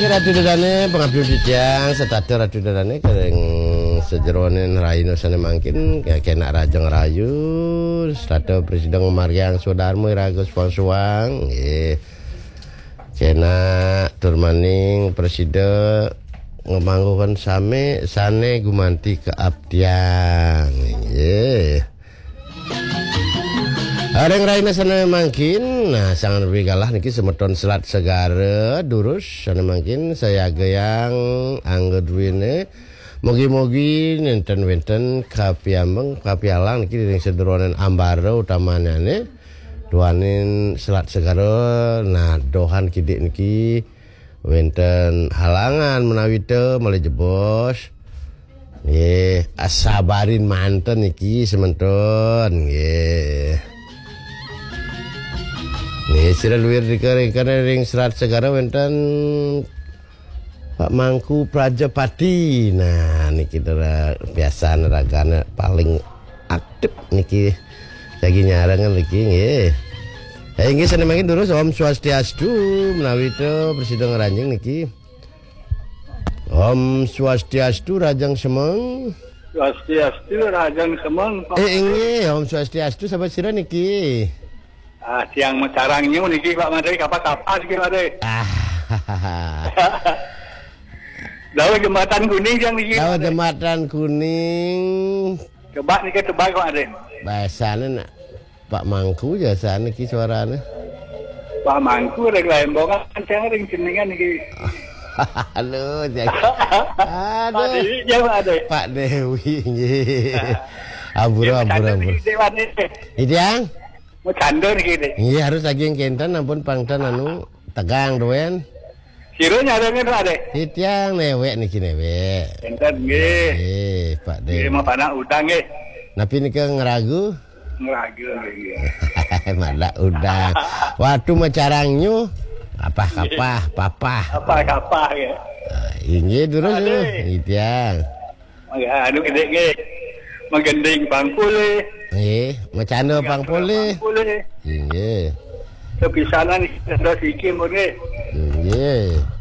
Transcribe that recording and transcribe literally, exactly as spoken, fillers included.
ratu dadane pengabdi dijang setata ratu dadane kering sejeronen raino sana mangkin ya kena rajang rayu setata presiden Maryang Sudarmo Iragus Ponsuang nggih kena turmaning presiden ngemanggukan same sane gumanti keabdian nggih Areng raina sana mangkin, nah sangat lebih galah niki semeton selat segara durus sana mangkin saya gayang angger duwene mogi-mogi nenten wenten kapiambeng kapialang niki ning sederonen ambara utamane duanin selat segara nah dohan kidik niki wenten halangan menawi teu mulai jebos nggih asabarin manten niki sementon nggih Nih sira luwir dikering kana ring serat segara wenten Pak Mangku Prajapati. Nah niki dara biasa neragana paling aktif niki lagi nyarangan niki nggih. Ha inggih sana mangkin terus Om Swastiastu menawi teu presiden ranjing niki. Om Swastiastu Rajang Semeng. Swastiastu Rajang Semeng. Eh inggih Om Swastiastu sahabat sira niki. Ah, siang mecarangnya niki Pak Made kapas-kapas iki Made. Ah. Dawa jembatan kuning yang niki. Dawa jembatan kuning. Coba niki tebak Pak Made. Bahasane nak Pak Mangku jasa niki suarane. Pak Mangku rek lembongan sing ring jenengan niki. Halo, jangan. Aduh. Pak Dewi jauh ada. Pak Dewi nggih. Ampura ampura ampura. Idang. Mau candor gitu. Iya harus lagi yang kenten ampun pangtan anu tegang doen. Siro nyarengnya tuh ada. Hitiang newek niki newek. Kenten nggih. Eh Pak De. Nggih mau panak udang nggih. Napi niki ngeragu. Ngeragu nggih. Malah udang. Waktu macarangnya apa kapah papah. Apa kapah ya. Inggih terus hitiang. Mangga anu gede nggih. Menggending bangkule. Nggih, macana pangpole. Nggih. Nggih. Kepisanan iki nggih. Nggih.